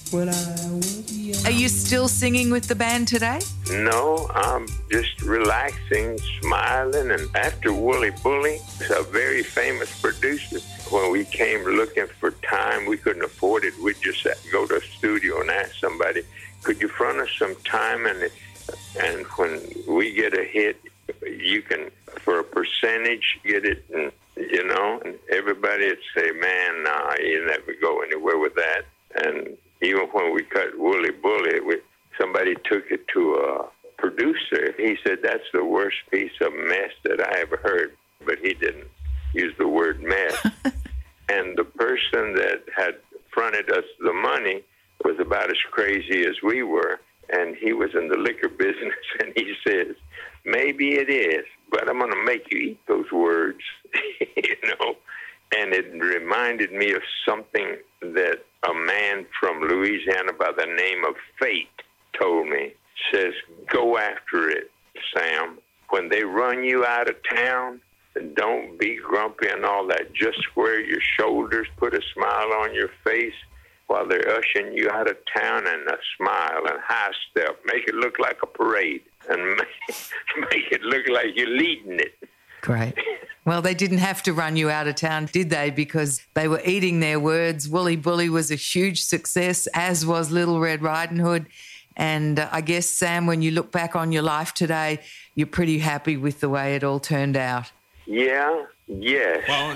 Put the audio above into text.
Well, I was young. Are you still singing with the band today? No, I'm just relaxing, smiling, and after Wooly Bully, a very famous producer, when we came looking for time, we couldn't afford it. We'd just go to a studio and ask somebody, could you front us some time? And when we get a hit, you can, for a percentage, get it, and, you know, and everybody would say, man, nah, you never go anywhere with that. And even when we cut Wooly Bully, somebody took it to a producer. He said, that's the worst piece of mess that I ever heard. But he didn't use the word mess. And the person that had fronted us the money was about as crazy as we were. And he was in the liquor business. And he says, maybe it is, but I'm going to make you eat those words, you know. And it reminded me of something that a man from Louisiana by the name of Fate told me. Says, go after it, Sam. When they run you out of town, don't be grumpy and all that. Just square your shoulders, put a smile on your face while they're ushering you out of town, and a smile and high step. Make it look like a parade and make it look like you're leading it. Great. Well, they didn't have to run you out of town, did they? Because they were eating their words. Wooly Bully was a huge success, as was Little Red Riding Hood. And I guess, Sam, when you look back on your life today, you're pretty happy with the way it all turned out. Yeah, yes.